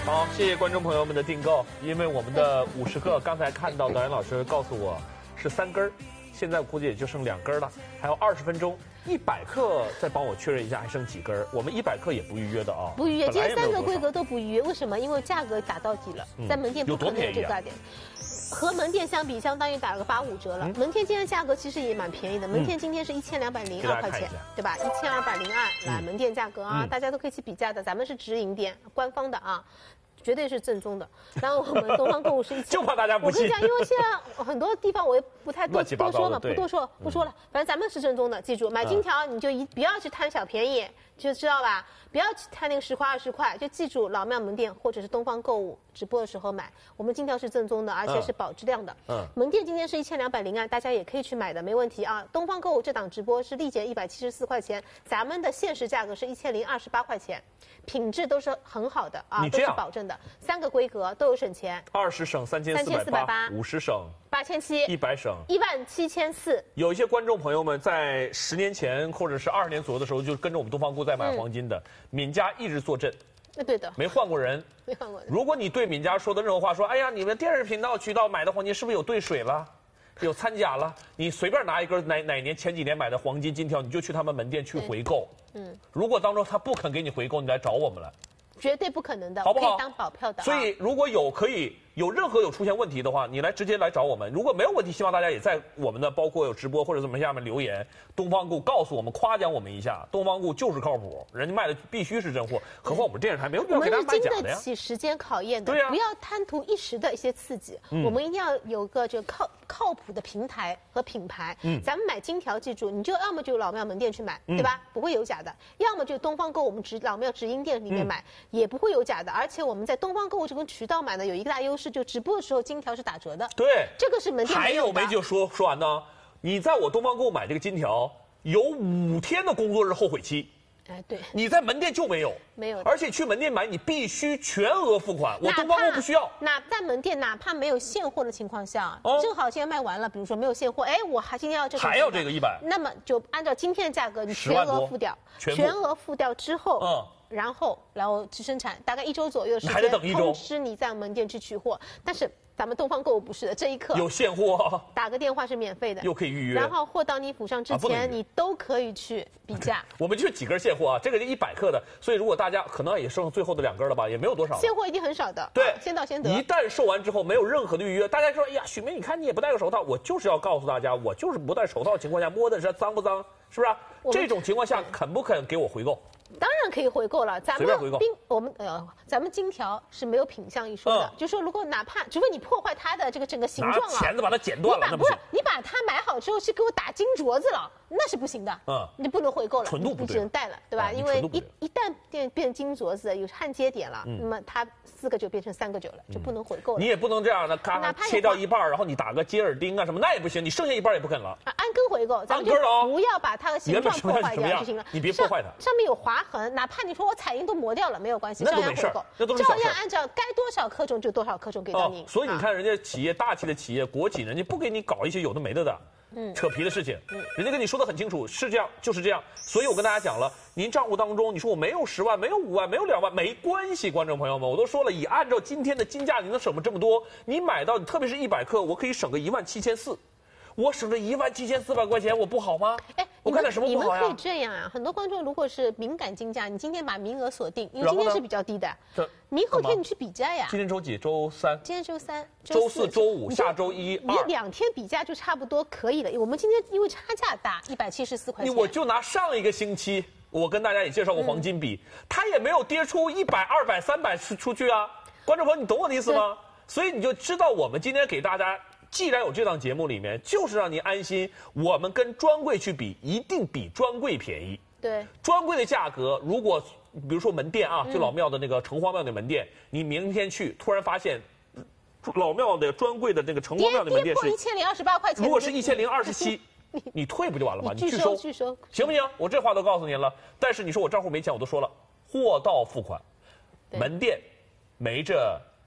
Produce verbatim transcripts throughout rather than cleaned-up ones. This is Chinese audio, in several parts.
好，谢谢观众朋友们的订购。因为我们的五十克，刚才看到导演老师告诉我是三根儿，现在估计也就剩两根了，还有二十分钟。一百克再帮我确认一下，还剩几根？我们一百克也不预约的啊， 不预约。今天三个规格都不预约，为什么？因为价格打到底了，嗯、在门店不可能有这个价点。和门店相比，相当于打了个八五折了。嗯、门店今天价格其实也蛮便宜的，门店今天是一千两百零二块钱，对吧？一千二百零二，来门店价格啊，嗯、大家都可以去比价的。咱们是直营店，官方的啊。绝对是正宗的。然后我们东方购物是一千， 就怕大家不信。 我跟你讲，因为现在很多地方我也不太多多说嘛，不多说，不说了。反正咱们是正宗的，记住，买金条你就一不要去贪小便宜，就知道吧？不要去贪那个十块二十块，就记住老庙门店或者是东方购物直播的时候买。我们金条是正宗的，而且是保质量的。嗯。门店今天是一千两百零二，大家也可以去买的，没问题啊。东方购物这档直播是立减一百七十四块钱，咱们的限时价格是一千零二十八块钱。品质都是很好的啊，都是保证的，三个规格都有省钱。 二十省三千四百八，五十省八千七， 一百省一万七千四。有一些观众朋友们在十年前或者是二十年左右的时候，就跟着我们东方购在买黄金的，嗯、敏家一直坐镇。 那对的， 没换过人， 没换过人。 如果你对敏家说的任何话说，哎呀，你们电视频道渠道买的黄金是不是有兑水了？有掺假了，你随便拿一根哪哪年前几年买的黄金金条，你就去他们门店去回购。嗯，如果当中他不肯给你回购，你来找我们来， 绝对不可能的， 好不好？ 可以当保票的、啊。 所以如果有可以有任何有出现问题的话，你来直接来找我们。如果没有问题，希望大家也在我们的包括有直播或者怎么下面留言，东方购告诉我们夸奖我们一下，东方购就是靠谱，人家卖的必须是真货。何况我们电视台没有必要给大家卖假的呀。 我们是经得起时间考验的， 对呀、啊， 不要贪图一时的一些刺激。嗯、我们一定要有个这个靠靠谱的平台和品牌。嗯，咱们买金条，记住，你就要么就老庙门店去买，嗯、对吧？不会有假的；要么就东方购我们直老庙直营店里面买，嗯、也不会有假的。而且我们在东方购物这个渠道买呢，有一个大优势，就直播的时候金条是打折的。 对， 这个是门店还有没就说说完呢？你在我东方购买这个金条有五天的工作日后悔期。 哎，对， 你在门店就没有， 没有， 而且去门店买你必须全额付款，我东方购不需要。 哪在门店哪怕没有现货的情况下，哦、正好现在卖完了，比如说没有现货，哎，我还今天要这个， 还要这个一百， 那么就按照今天的价格，你全额付掉，全额付掉之后，嗯。然后，然后去生产，大概一周左右的时间， 还得等一周， 通知你在门店去取货。但是咱们东方购物不是的，这一刻有现货， 打个电话是免费的， 又可以预约。 然后货到你府上之前，啊、你都可以去比价。 我们就几根现货啊，这个是一百克的，所以如果大家可能也剩最后的两根了吧，也没有多少。 现货一定很少的， 对， 啊、先到先得。 一旦售完之后，没有任何的预约，大家说，哎呀，许梅，你看你也不戴个手套，我就是要告诉大家，我就是不戴手套的情况下摸的是脏不脏，是不是、啊？这种情况下肯不肯给我回购？ 当然可以回购了，咱们并我们呃，咱们金条是没有品相一说的，嗯、就说如果哪怕除非你破坏它的这个整个形状啊， 拿钳子把它剪断了，那不是你把它买好之后去给我打金镯子了，那是不行的，嗯，你不能回购了， 纯度不对， 你只能戴了，对吧？啊、因为一一旦变变金镯子有焊接点了，嗯、那么它四个九变成三个九了，就不能回购了。 你也不能这样的，咔咔切掉一半，然后你打个接耳钉啊什么，那也不行，你剩下一半也不肯了。 啊，按根回购，咱们就不要把它的形状破坏掉就行了。 你别破坏它， 上面有划痕，哪怕你说我彩印都磨掉了，没有关系，照样回购，照样按照该多少克重就多少克重给到你。 哦、所以你看，人家企业大气的企业、国企，人家不给你搞一些有的没的的，嗯，扯皮的事情，嗯，人家跟你说的很清楚，是这样就是这样。所以我跟大家讲了，您账户当中，你说我没有十万，没有五万，没有两万，没关系，观众朋友们，我都说了，以按照今天的金价，你能省这么多，你买到，特别是一百克，我可以省个一万七千四。我省了一万七千四百块钱，我不好吗？哎，我干点什么不好呀？ 你们可以这样啊！很多观众如果是敏感金价，你今天把名额锁定，因为今天是比较低的。明后天你去比价呀。 今天周几？周三。 今天周三、 周四、周五，下周一、 你两天比价就差不多可以了。我们今天因为差价大，一百七十四块钱。 我就拿上一个星期，我跟大家也介绍过黄金比，嗯、它也没有跌出一百、二百、三百出出去啊。观众朋友，你懂我的意思吗？所以你就知道我们今天给大家。既然有这档节目里面，就是让您安心，我们跟专柜去比，一定比专柜便宜。 对， 专柜的价格，如果比如说门店啊，就老庙的那个城隍庙的门店，嗯、你明天去，突然发现，老庙的专柜的那个城隍庙的门店是一千零二十八块钱， 如果是一千零二十七，你退不就完了吗？ 你拒收拒收， 行不行？我这话都告诉您了。但是你说我账户没钱，我都说了，货到付款，门店没这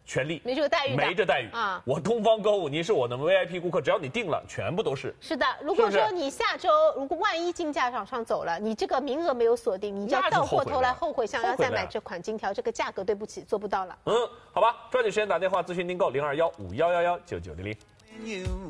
权利， 没这个待遇， 没这待遇啊！我东方购物，你是我的 V I P 顾客，只要你定了，全部都是。 是的，如果说你下周如果万一金价往上走了，你这个名额没有锁定，你就要倒过头来后悔，想要再买这款金条，这个价格对不起，做不到了。 嗯，好吧，抓紧时间打电话咨询订购零二幺五幺幺幺九九零零。